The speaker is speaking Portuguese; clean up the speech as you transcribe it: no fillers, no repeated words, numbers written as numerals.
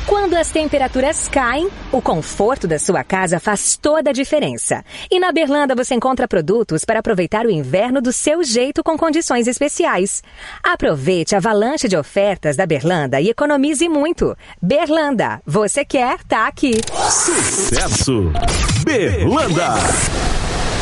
Quando as temperaturas caem, o conforto da sua casa faz toda a diferença. E na Berlanda você encontra produtos para aproveitar o inverno do seu jeito com condições especiais. Aproveite a avalanche de ofertas da Berlanda e economize muito. Berlanda, você quer, tá aqui. Sucesso! Berlanda!